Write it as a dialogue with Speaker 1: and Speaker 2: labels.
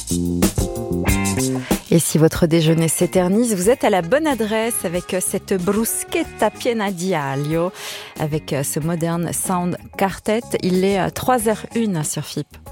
Speaker 1: Et si votre déjeuner s'éternise, vous êtes à la bonne adresse avec cette bruschetta piena di aglio, avec ce Modern Sound Quartet. Il est 3h01 sur FIP.